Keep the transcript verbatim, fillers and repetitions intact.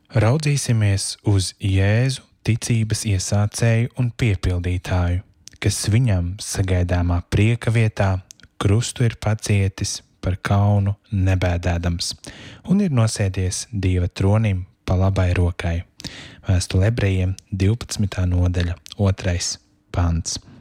Raudzīsimies uz Jēzu, ticības iesācēju un piepildītāju, kas viņam sagaidāmā prieka vietā krustu ir pacietis par kaunu nebēdādams un ir nosēdies Dieva tronim pa labai rokai. Vēstule Ebrejiem divpadsmitā nodaļa, otrais pants.